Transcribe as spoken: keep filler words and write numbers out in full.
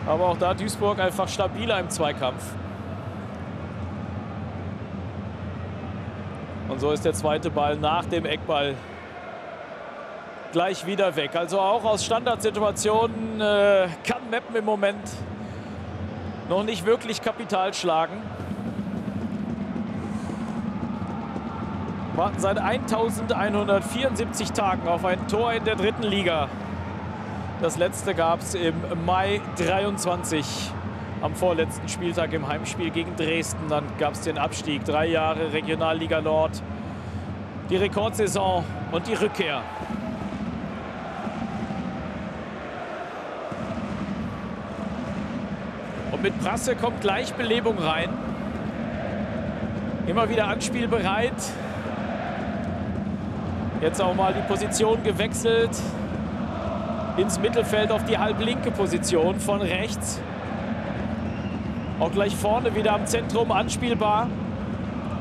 Aber auch da Duisburg einfach stabiler im Zweikampf. Und so ist der zweite Ball nach dem Eckball gleich wieder weg. Also auch aus Standardsituationen äh, kann Meppen im Moment noch nicht wirklich Kapital schlagen. Warten seit eintausendeinhundertvierundsiebzig Tagen auf ein Tor in der dritten Liga. Das letzte gab es im Mai dreiundzwanzig, am vorletzten Spieltag im Heimspiel gegen Dresden. Dann gab es den Abstieg, drei Jahre Regionalliga Nord, die Rekordsaison und die Rückkehr. Und mit Brasse kommt gleich Belebung rein. Immer wieder anspielbereit. Jetzt auch mal die Position gewechselt. Ins Mittelfeld auf die halblinke Position von rechts. Auch gleich vorne wieder am Zentrum anspielbar.